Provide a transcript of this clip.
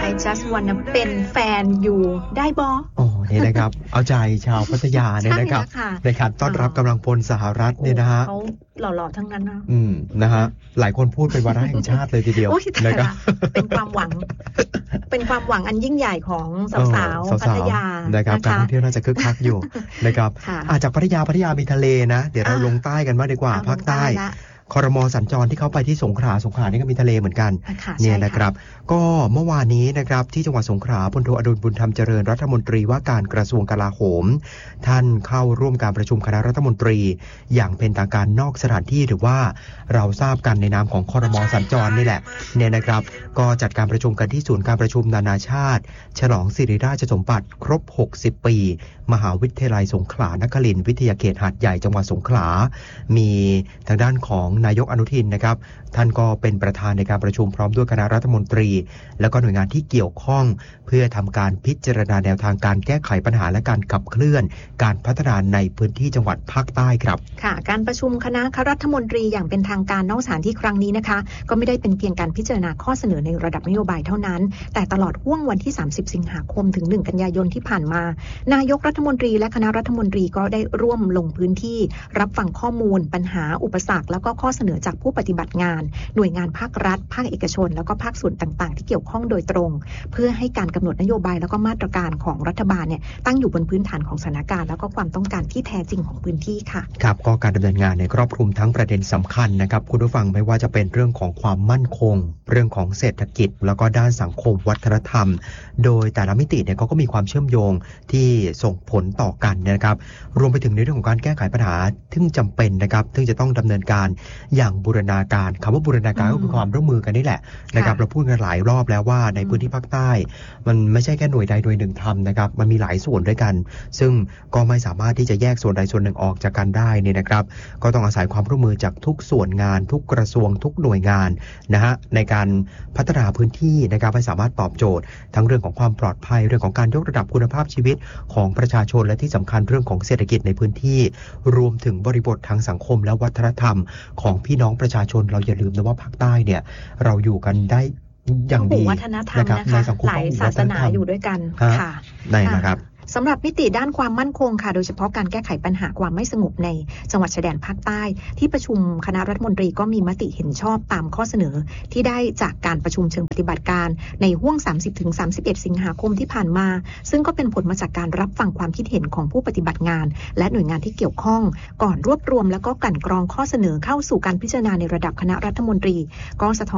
just wanna เป็นแฟนอยู่ได้บอโอ้นี่นะครับเอาใจชาวพัทยาเนี่ยนะครับในการต้อนรับกำลังพลสหรัฐเนี่ยนะฮะเขาหล่อๆทั้งนั้นนะนะฮะหลายคนพูดเป็นวาระแห่งชาติเลยทีเดียวนะครับเป็นความหวังเป็นความหวังอันยิ่งใหญ่ของสาวๆพัทยานะครับการท่องเที่ยวน่าจะคึกคักอยู่นะครับจากพัทยามีทะเลนะเดี๋ยวเราลงใต้กันมากดีกว่าภาคใต้ครม.สัญจรที่เขาไปที่สงขลานี่ก็มีทะเลเหมือนกันเนี่ยนะครับก็เมื่อวานนี้นะครับที่จังหวัดสงขลาพลโทอดุลบุญธรรมเจริญรัฐมนตรีว่าการกระทรวงกลาโหมท่านเข้าร่วมการประชุมคณะรัฐมนตรีอย่างเป็นทางการนอกสถานที่หรือว่าเราทราบกันในนามของครม.สัญจรนี่แหละเนี่ยนะครับก็จัดการประชุมกันที่ศูนย์การประชุมนานาชาติฉลองสิริราชสมบัติครบ60ปีมหาวิทยาลัยสงขลานครินทร์วิทยาเขตหาดใหญ่จังหวัดสงขลามีทางด้านของนายกอนุทินนะครับท่านก็เป็นประธานในการประชุมพร้อมด้วยคณะรัฐมนตรีแล้วก็หน่วยงานที่เกี่ยวข้องเพื่อทำการพิจารณาแนวทางการแก้ไขปัญหาและการขับเคลื่อนการพัฒนาในพื้นที่จังหวัดภาคใต้ครับค่ะการประชุมคณะรัฐมนตรีอย่างเป็นทางการนอกสถานที่ครั้งนี้นะคะก็ไม่ได้เป็นเพียงการพิจารณาข้อเสนอในระดับนโยบายเท่านั้นแต่ตลอดห่วงวันที่30สิงหาคมถึง1กันยายนที่ผ่านมานายกรัฐมนตรีและคณะรัฐมนตรีก็ได้ร่วมลงพื้นที่รับฟังข้อมูลปัญหาอุปสรรคแล้วก็ข้อเสนอจากผู้ปฏิบัติงานหน่วยงานภาครัฐภาคเอกชนแล้วก็ภาคส่วนต่างๆที่เกี่ยวข้องโดยตรงเพื่อให้การกำหนดนโยบายแล้วก็มาตรการของรัฐบาลเนี่ยตั้งอยู่บนพื้นฐานของสถานการณ์แล้วก็ความต้องการที่แท้จริงของพื้นที่ค่ะครับก็การดำเนินงานในครอบคลุมทั้งประเด็นสำคัญนะครับคุณผู้ฟังไม่ว่าจะเป็นเรื่องของความมั่นคงเรื่องของเศรษฐกิจแล้วก็ด้านสังคมวัฒนธรรมโดยแต่ละมิติเนี่ยเขาก็มีความเชื่อมโยงที่ส่งผลต่อกันนะครับรวมไปถึงในเรื่องของการแก้ไขปัญหาที่จำเป็นนะครับซึ่งจะต้องดำเนินการอย่างบูรณาการคำว่าบูรณาการก็คือความร่วมมือกันนี่แหละนะครับเราพูดกันหลายรอบแล้วว่าในพื้นที่ภาคใต้มันไม่ใช่แค่หน่วยใดหน่วยหนึ่งทำนะครับมันมีหลายส่วนด้วยกันซึ่งก็ไม่สามารถที่จะแยกส่วนใดส่วนหนึ่งออกจากกันได้เนี่ยนะครับก็ต้องอาศัยความร่วมมือจากทุกส่วนงานทุกกระทรวงทุกหน่วยงานนะฮะในการพัฒนาพื้นที่นะครับให้สามารถตอบโจทย์ทั้งเรื่องของความปลอดภัยเรื่องของการยกระดับคุณภาพชีวิตของประชาชนและที่สำคัญเรื่องของเศรษฐกิจในพื้นที่รวมถึงบริบททางสังคมและวัฒนธรรมของพี่น้องประชาชนเราอย่าลืมนะว่าภาคใต้เนี่ยเราอยู่กันได้อย่างดีนะครับในสังคมหลายศาสนาอยู่ด้วยกันค่ะได้นะครับสำหรับมิติด้านความมั่นคงค่ะโดยเฉพาะการแก้ไขปัญหาความไม่สงบในจังหวัดชายแดนภาคใต้ที่ประชุมคณะรัฐมนตรีก็มีมติเห็นชอบตามข้อเสนอที่ได้จากการประชุมเชิงปฏิบัติการในห่วง 30-31 สิงหาคมที่ผ่านมาซึ่งก็เป็นผลมาจากการรับฟังความคิดเห็นของผู้ปฏิบัติงานและหน่วยงานที่เกี่ยวข้องก่อนรวบรวมแล้วก็กลั่นกรองข้อเสนอเข้าสู่การพิจารณาในระดับคณะรัฐมนตรีก็สะท้อน